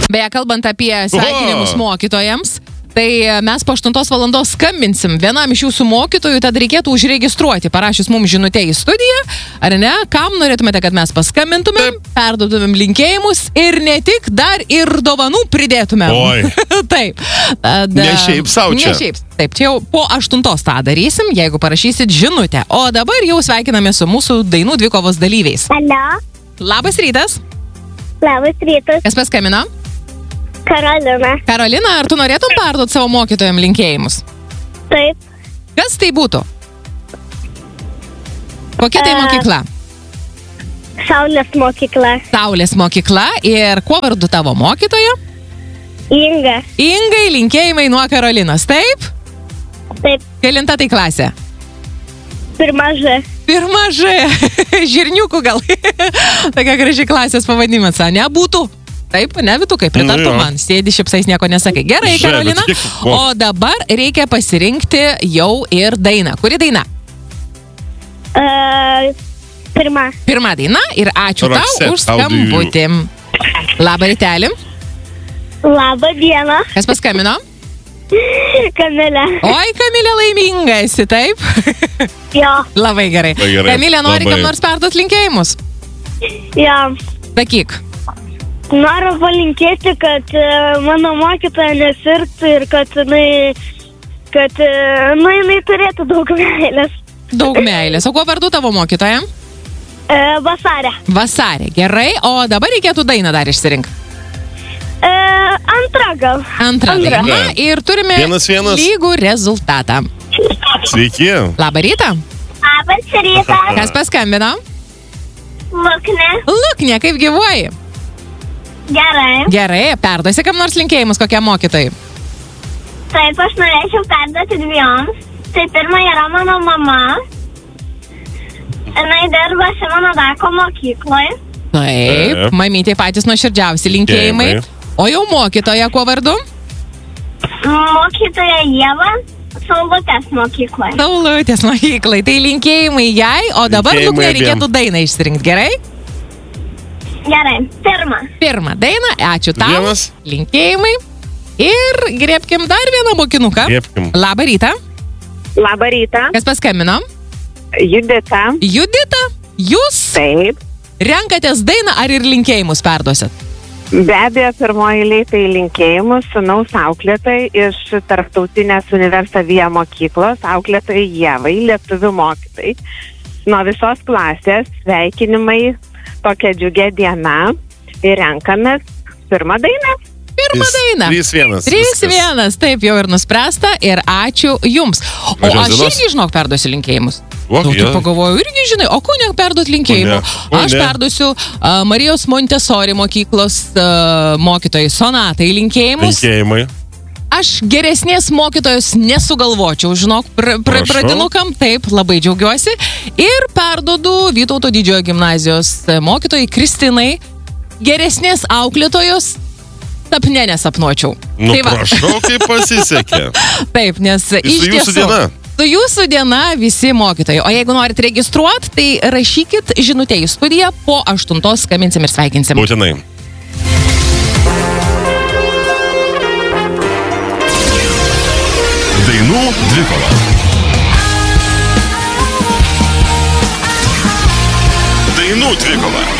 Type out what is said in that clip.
Beje, kalbant apie sveikinimus mokytojams, tai mes po 8 valandos skambinsim vienam iš jūsų mokytojų, tad reikėtų užregistruoti, parašius mums žinutę į studiją, ar ne, kam norėtumėte, kad mes paskambintumėm, perduotumėm linkėjimus ir ne tik, dar ir dovanų pridėtumėm. Oi. Taip. Ne šiaip sau čia. Ne šiaip. Taip, čia jau po 8 tą darysim, jeigu parašysit žinutę. O dabar jau sveikiname su mūsų dainų dvikovos dalyviais. Alio. Labas rytas. Labas rytas. Kas paskambino? Karolina. Karolina, ar tu norėtum perduoti savo mokytojam linkėjimus? Taip. Kas tai būtų? Kokia tai mokykla? Saulės mokykla. Saulės mokykla. Ir kuo vardu tavo mokytoja? Inga. Ingai, linkėjimai nuo Karolinos, taip? Taip. Kelinta tai klasė? Pirma Ž. Pirma Ž. Žirniukų gal. Tokia graži klasės pavadinimas, ne? Būtų. Taip, ne, Vitukai, pritartų man. Sėdi šipsais, nieko nesakai. Gerai, Karolina. O dabar reikia pasirinkti jau ir dainą. Kuri daina? Pirma. Pirma daina ir ačiū tau už skambutį. Labą rytelį. Labą dieną. Kas paskambino? Kamilė. Oi, Kamilė, laiminga esi, taip? Jo. Labai gerai. Kamilė, nori kam nors perduot linkėjimus? Jo. Sakyk. Noriu palinkėti, kad mano mokytoja nesirgtų ir kad jinai turėtų daug meilės. Daug meilės. O kuo vardu tavo mokytoja? Vasarė. Vasarė, gerai. O dabar reikėtų dainą dar išsirinkti. Antra gal. Antra daina. Ir turime 1-1. lygų rezultatą. Sveiki. Labą rytą. Labas rytas. Kas paskambino? Luknė. Luknė, kaip gyvuoji? Gerai. Gerai, perduosi kam nors linkėjimus, kokiam mokytojai? Taip, aš norėčiau perduoti dviejoms. Tai pirma yra mano mama. Jinai dirba Simono Dako mokykloje. Taip, mamytė patys nuoširdžiausi linkėjimai. O jau mokytoja kuo vardu? Mokytoja Ieva, Saulutės mokykloje. Saulutės mokyklai, tai linkėjimai jai, o dabar Luknė reikėtų dainą išsirinkti, gerai? Gerai, Pirma daina, ačiū tau. Vienas. Linkėjimai. Ir griebkim dar vieną mokinuką. Griebkim. Labą rytą. Labą rytą. Kas paskambino? Judita. Judita, jūs Taip. renkatės dainą ar ir linkėjimus perduosit? Be abejo, pirmoji eilė tai linkėjimus sūnaus auklėtojai iš Tarptautinės Universavija mokyklos, auklėtojai Ievai, lietuvių mokytojai. Nuo visos klasės sveikinimai tokia džiugia diena ir renkamės pirmą dainą. Pirmą dainą. 3-1. 3-1, taip jau ir nuspręsta ir ačiū jums. O aš irgi, žinok, perduosiu linkėjimus. Tu pagalvoju, irgi žinai, o ko ne perduot linkėjimų? Aš perduosiu Marijos Montessori mokyklos mokytojai Sonatai linkėjimus. Linkėjimai. Aš geresnės mokytojos nesugalvočiau, žinok, pradinukam, taip, labai džiaugiuosi. Ir perduodu Vytauto didžiojo gimnazijos mokytojai Kristinai, geresnės auklėtojos sapne nesapnuočiau. Nu, tai prašau, kaip pasisekė. Taip, nes iš tiesų. Su jūsų diena visi mokytojai. O jeigu norit registruoti, tai rašykit žinutę į studiją, po 8 skambinsim ir sveikinsim. Būtinai. Dainų dvikova. Dainų dvikova.